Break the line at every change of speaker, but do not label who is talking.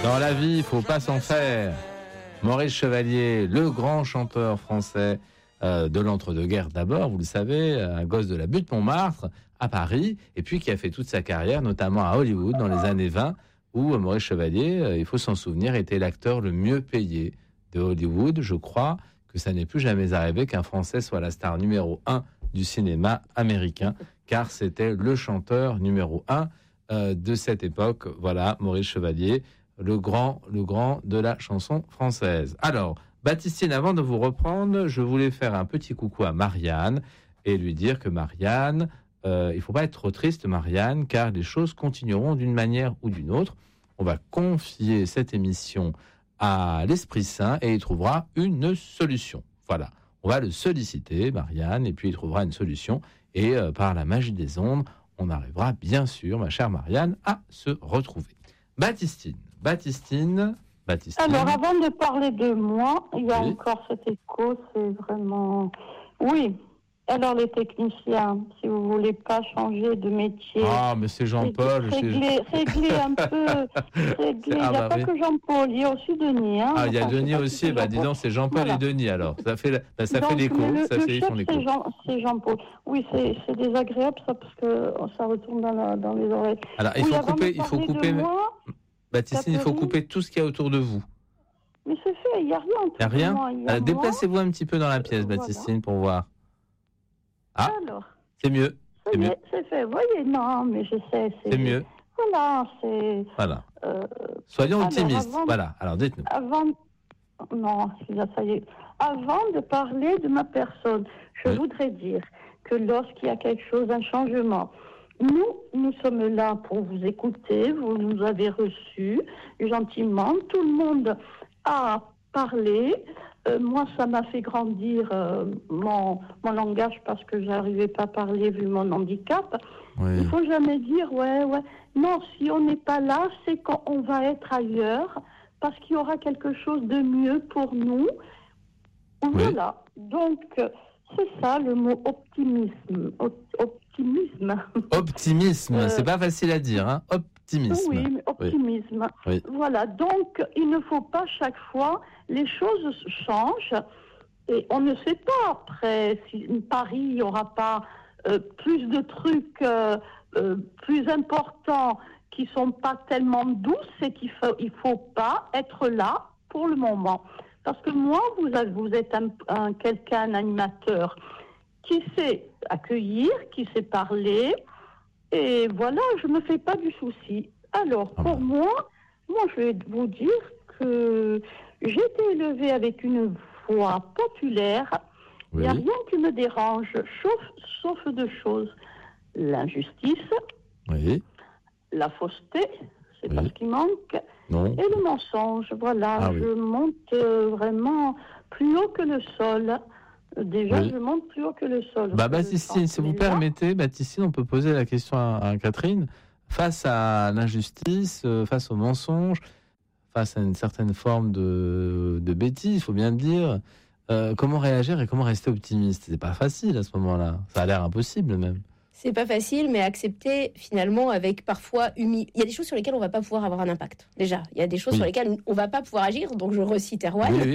Dans la vie, il faut pas s'en faire. Maurice Chevalier, le grand chanteur français de l'entre-deux-guerres d'abord, vous le savez, un gosse de la butte Montmartre à Paris, et puis qui a fait toute sa carrière, notamment à Hollywood dans les années 20, où Maurice Chevalier, il faut s'en souvenir, était l'acteur le mieux payé de Hollywood. Je crois que ça n'est plus jamais arrivé qu'un Français soit la star numéro 1 du cinéma américain, car c'était le chanteur numéro 1 de cette époque. Voilà, Maurice Chevalier, le grand de la chanson française. Alors, Baptistine, avant de vous reprendre, je voulais faire un petit coucou à Marianne et lui dire que Marianne, il ne faut pas être trop triste, Marianne, car les choses continueront d'une manière ou d'une autre. On va confier cette émission à l'Esprit Saint et il trouvera une solution. Voilà, on va le solliciter, Marianne, et puis il trouvera une solution. Et par la magie des ondes, on arrivera bien sûr, ma chère Marianne, à se retrouver. Baptistine.
Alors, avant de parler de moi, il y a encore cet écho, c'est vraiment... Oui. Alors, les techniciens, si vous voulez pas changer de métier...
Ah, mais c'est Jean-Paul.
Régler un peu... Il n'y a pas que Jean-Paul, il y a aussi Denis. Hein.
Ah, il y a Denis aussi. Bah, dis donc, c'est Jean-Paul et Denis, alors. Ça fait l'écho.
Le chef, c'est Jean-Paul. Oui, c'est désagréable, ça, parce que ça retourne dans les oreilles.
Alors, il faut couper... Baptistine, il faut couper tout ce qu'il y a autour de vous.
Mais c'est fait, il n'y a rien.
Il n'y a rien. Déplacez-vous un petit peu dans la pièce, Baptistine, pour voir. Ah, alors, c'est mieux.
C'est fait, vous voyez, non, mais je sais.
C'est mieux.
Voilà, c'est...
Voilà. Soyons optimistes. Voilà, alors dites-nous.
Avant de parler de ma personne, je voudrais dire que lorsqu'il y a quelque chose, un changement, nous sommes là pour vous écouter, vous nous avez reçus gentiment, tout le monde a parlé. Moi, ça m'a fait grandir mon langage parce que j'arrivais pas à parler vu mon handicap. Oui. Il faut jamais dire ouais. Non, si on n'est pas là, c'est qu'on va être ailleurs parce qu'il y aura quelque chose de mieux pour nous. Oui. Voilà. Donc, c'est ça le mot optimisme.
Optimisme, c'est pas facile à dire, hein. Optimisme.
Oui, mais optimisme. Oui. Voilà, donc il ne faut pas chaque fois, les choses changent et on ne sait pas après si Paris, il n'y aura pas plus de trucs plus importants qui sont pas tellement douces et qu'il faut pas être là pour le moment. Parce que moi, vous êtes un animateur qui sait accueillir, qui sait parler, et voilà, je ne me fais pas du souci. Alors, pour moi, je vais vous dire que j'ai été élevée avec une voix populaire. Il n'y a rien qui me dérange, sauf deux choses. L'injustice, la fausseté, c'est pas ce qui manque, et le mensonge. Voilà, je monte vraiment plus haut que le sol. Déjà, je monte plus haut que le sol.
Baptistine, si vous permettez, Baptistine, on peut poser la question à Catherine. Face à l'injustice, face au mensonge, face à une certaine forme de bêtise, il faut bien le dire, comment réagir et comment rester optimiste ? C'est pas facile à ce moment-là. Ça a l'air impossible même.
C'est pas facile, mais accepter finalement avec parfois il y a des choses sur lesquelles on va pas pouvoir avoir un impact. Déjà, il y a des choses sur lesquelles on va pas pouvoir agir. Donc je recite Erwan.